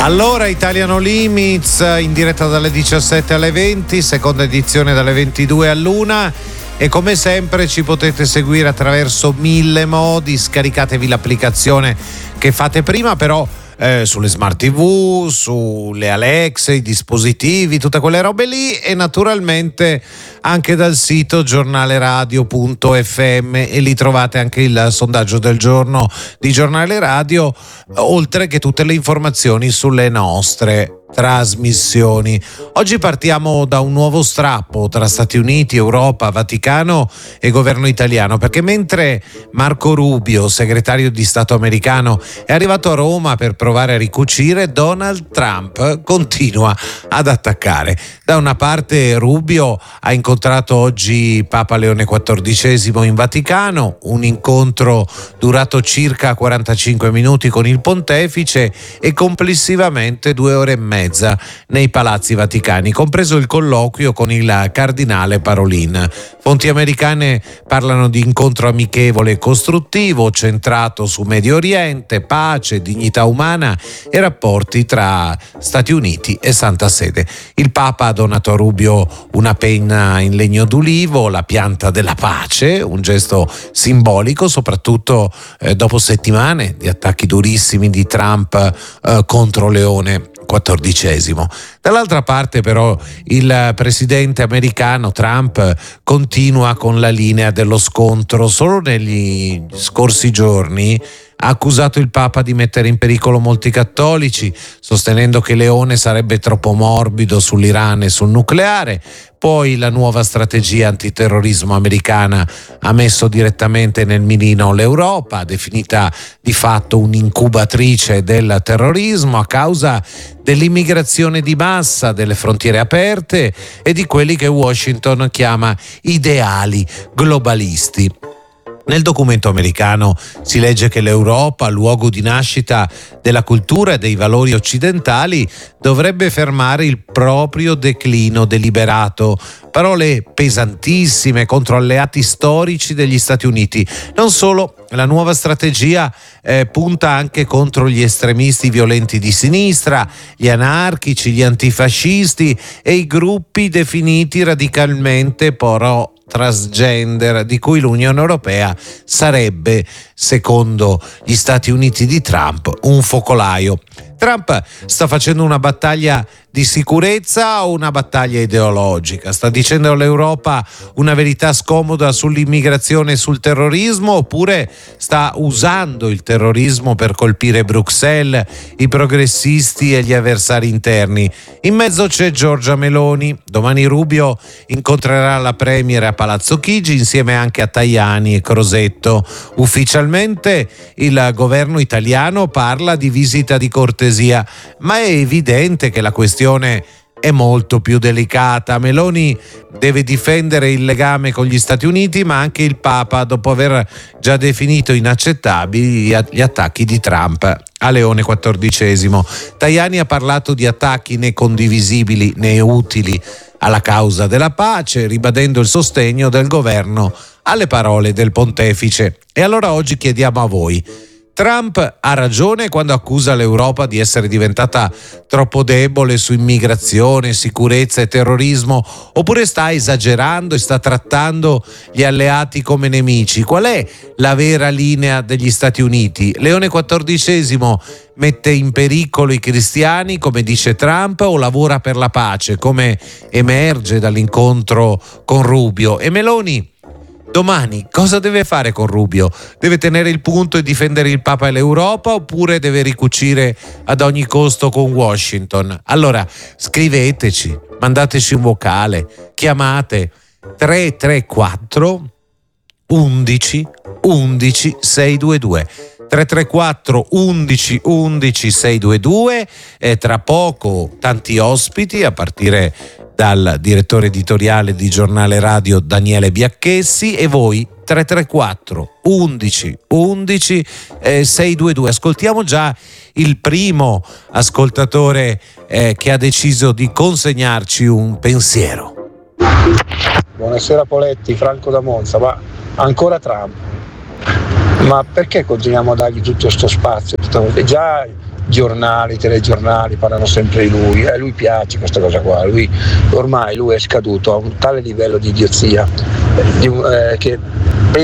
Allora, Italiano Limits in diretta dalle 17 alle 20, seconda edizione dalle 22 all'1, e come sempre ci potete seguire attraverso 1000 modi. Scaricatevi l'applicazione che fate prima, però sulle smart TV, sulle Alexa, i dispositivi, tutte quelle robe lì, e naturalmente anche dal sito giornaleradio.fm, e lì trovate anche il sondaggio del giorno di Giornale Radio, oltre che tutte le informazioni sulle nostre trasmissioni. Oggi partiamo da un nuovo strappo tra Stati Uniti, Europa, Vaticano e governo italiano, perché mentre Marco Rubio, segretario di Stato americano, è arrivato a Roma per provare a ricucire, Donald Trump continua ad attaccare. Da una parte Rubio ha incontrato oggi Papa Leone XIV in Vaticano, un incontro durato circa 45 minuti con il pontefice e complessivamente 2 ore e mezza nei palazzi vaticani, compreso il colloquio con il cardinale Parolin. Fonti americane parlano di incontro amichevole e costruttivo, centrato su Medio Oriente, pace, dignità umana e rapporti tra Stati Uniti e Santa Sede. Il Papa ha donato a Rubio una penna in legno d'ulivo, la pianta della pace, un gesto simbolico soprattutto dopo settimane di attacchi durissimi di Trump contro Leone XIV. Dall'altra parte però il presidente americano Trump continua con la linea dello scontro. Solo negli scorsi giorni ha accusato il Papa di mettere in pericolo molti cattolici, sostenendo che Leone sarebbe troppo morbido sull'Iran e sul nucleare. Poi la nuova strategia antiterrorismo americana ha messo direttamente nel mirino l'Europa, definita di fatto un'incubatrice del terrorismo a causa dell'immigrazione di massa, delle frontiere aperte e di quelli che Washington chiama ideali globalisti. Nel documento americano si legge che l'Europa, luogo di nascita della cultura e dei valori occidentali, dovrebbe fermare il proprio declino deliberato. Parole pesantissime contro alleati storici degli Stati Uniti. Non solo, la nuova strategia punta anche contro gli estremisti violenti di sinistra, gli anarchici, gli antifascisti e i gruppi definiti radicalmente pro transgender, di cui l'Unione Europea sarebbe, secondo gli Stati Uniti di Trump, un focolaio. Trump sta facendo una battaglia di sicurezza o una battaglia ideologica? Sta dicendo all'Europa una verità scomoda sull'immigrazione e sul terrorismo, oppure sta usando il terrorismo per colpire Bruxelles, i progressisti e gli avversari interni? In mezzo c'è Giorgia Meloni. Domani Rubio incontrerà la premier a Palazzo Chigi insieme anche a Tajani e Crosetto. Ufficialmente il governo italiano parla di visita di cortesia, ma è evidente che la questione è molto più delicata. Meloni deve difendere il legame con gli Stati Uniti, ma anche il Papa, dopo aver già definito inaccettabili gli attacchi di Trump a Leone XIV. Tajani ha parlato di attacchi né condivisibili né utili alla causa della pace, ribadendo il sostegno del governo alle parole del pontefice. E allora oggi chiediamo a voi: Trump ha ragione quando accusa l'Europa di essere diventata troppo debole su immigrazione, sicurezza e terrorismo, oppure sta esagerando e sta trattando gli alleati come nemici? Qual è la vera linea degli Stati Uniti? Leone XIV mette in pericolo i cristiani, come dice Trump, o lavora per la pace, come emerge dall'incontro con Rubio? E Meloni domani cosa deve fare con Rubio? Deve tenere il punto e difendere il Papa e l'Europa, oppure deve ricucire ad ogni costo con Washington? Allora scriveteci, mandateci un vocale, chiamate 334 11 11 622. 334 11 11 622, e tra poco tanti ospiti, a partire dal direttore editoriale di Giornale Radio Daniele Biacchessi, e voi 334 11 11 622. Ascoltiamo già il primo ascoltatore che ha deciso di consegnarci un pensiero. Buonasera Poletti, Franco da Monza. Ma ancora Trump? Ma perché continuiamo a dargli tutto sto spazio? Già giornali, telegiornali parlano sempre di lui, a lui piace questa cosa qua, ormai lui è scaduto a un tale livello di idiozia che